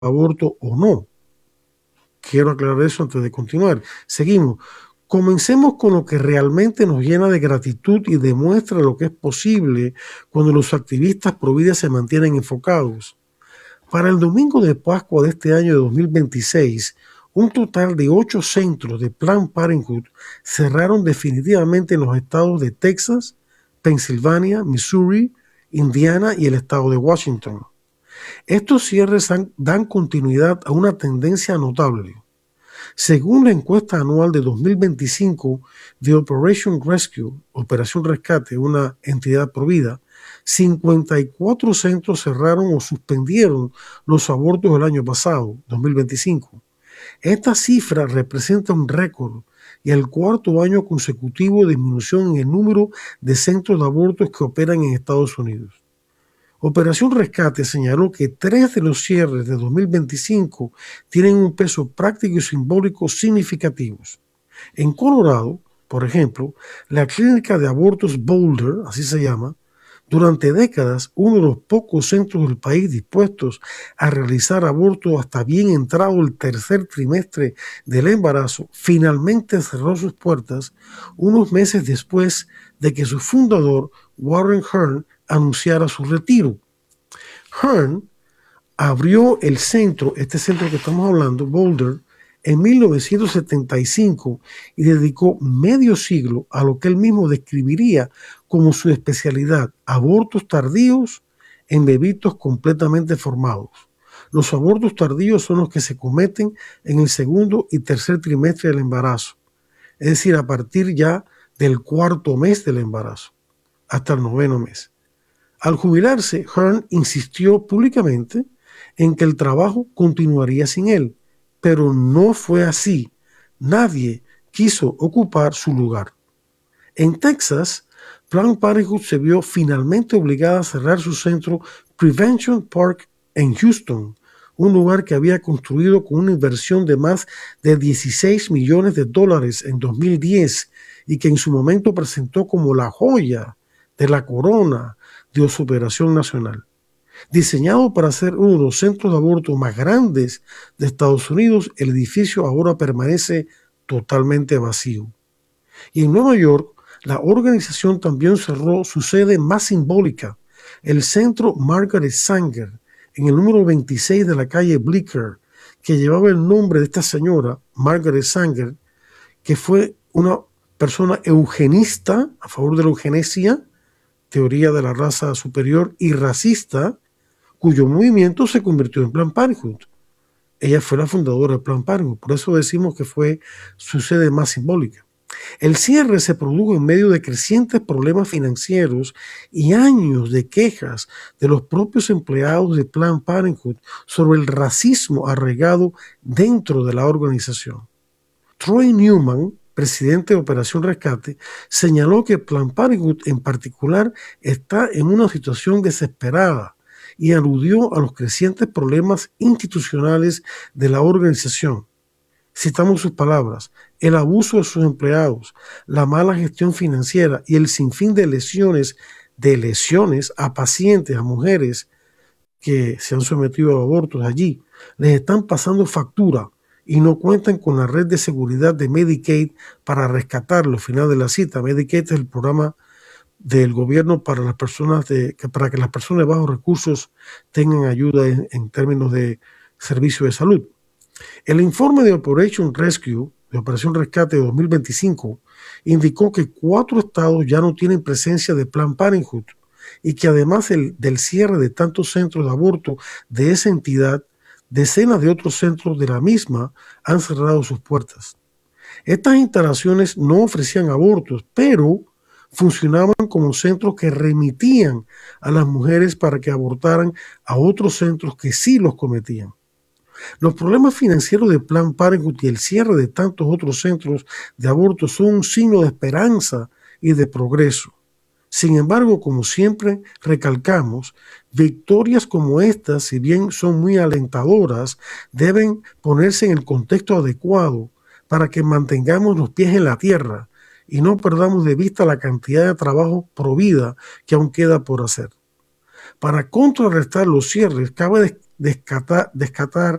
aborto o no. Quiero aclarar eso antes de continuar. Seguimos. Comencemos con lo que realmente nos llena de gratitud y demuestra lo que es posible cuando los activistas pro vida se mantienen enfocados. Para el domingo de Pascua de este año de 2026, un total de 8 centros de Planned Parenthood cerraron definitivamente en los estados de Texas, Pensilvania, Missouri, Indiana y el estado de Washington. Estos cierres dan continuidad a una tendencia notable. Según la encuesta anual de 2025 de Operation Rescue, Operación Rescate, una entidad provida, 54 centros cerraron o suspendieron los abortos del año pasado, 2025. Esta cifra representa un récord y el cuarto año consecutivo de disminución en el número de centros de abortos que operan en Estados Unidos. Operación Rescate señaló que 3 de los cierres de 2025 tienen un peso práctico y simbólico significativos. En Colorado, por ejemplo, la clínica de abortos Boulder, así se llama, durante décadas uno de los pocos centros del país dispuestos a realizar abortos hasta bien entrado el tercer trimestre del embarazo, finalmente cerró sus puertas unos meses después de que su fundador, Warren Hern, anunciara su retiro. Hern abrió el centro, este centro que estamos hablando, Boulder, en 1975 y dedicó medio siglo a lo que él mismo describiría como su especialidad, abortos tardíos en bebitos completamente formados. Los abortos tardíos son los que se cometen en el segundo y tercer trimestre del embarazo, es decir, a partir ya del cuarto mes del embarazo, hasta el 9º mes. Al jubilarse, Hern insistió públicamente en que el trabajo continuaría sin él, pero no fue así. Nadie quiso ocupar su lugar. En Texas, Planned Parenthood se vio finalmente obligada a cerrar su centro Prevention Park en Houston, un lugar que había construido con una inversión de más de $16 millones en 2010 y que en su momento presentó como la joya de la corona de su operación nacional. Diseñado para ser uno de los centros de aborto más grandes de Estados Unidos, el edificio ahora permanece totalmente vacío. Y en Nueva York, la organización también cerró su sede más simbólica, el centro Margaret Sanger, en el número 26 de la calle Bleecker, que llevaba el nombre de esta señora, Margaret Sanger, que fue una persona eugenista a favor de la eugenesia, teoría de la raza superior, y racista, cuyo movimiento se convirtió en Planned Parenthood. Ella fue la fundadora de Planned Parenthood, por eso decimos que fue su sede más simbólica. El cierre se produjo en medio de crecientes problemas financieros y años de quejas de los propios empleados de Planned Parenthood sobre el racismo arraigado dentro de la organización. Troy Newman, presidente de Operación Rescate, señaló que Planned Parenthood en particular está en una situación desesperada y aludió a los crecientes problemas institucionales de la organización. Citamos sus palabras: el abuso de sus empleados, la mala gestión financiera y el sinfín de lesiones a pacientes, a mujeres que se han sometido a abortos allí, les están pasando factura y no cuentan con la red de seguridad de Medicaid para rescatarlo. Al final de la cita, Medicaid es el programa del gobierno para las personas para que las personas de bajos recursos tengan ayuda en términos de servicio de salud. El informe de Operation Rescue, de Operación Rescate de 2025, indicó que 4 estados ya no tienen presencia de Planned Parenthood y que además del cierre de tantos centros de aborto de esa entidad, decenas de otros centros de la misma han cerrado sus puertas. Estas instalaciones no ofrecían abortos, pero funcionaban como centros que remitían a las mujeres para que abortaran a otros centros que sí los cometían. Los problemas financieros de Planned Parenthood y el cierre de tantos otros centros de aborto son un signo de esperanza y de progreso. Sin embargo, como siempre recalcamos, victorias como estas, si bien son muy alentadoras, deben ponerse en el contexto adecuado para que mantengamos los pies en la tierra y no perdamos de vista la cantidad de trabajo pro vida que aún queda por hacer. Para contrarrestar los cierres, cabe descatar